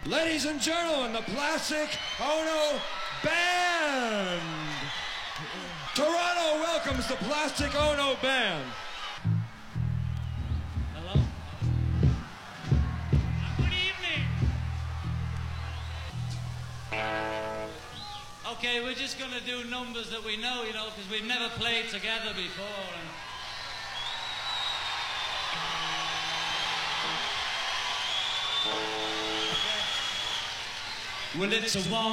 Ladies and gentlemen, the Plastic Ono Band! Toronto welcomes the Plastic Ono Band. Hello? Good evening. Okay, we're just gonna do numbers that we know, you know, because we've never played together before. Well, it's a one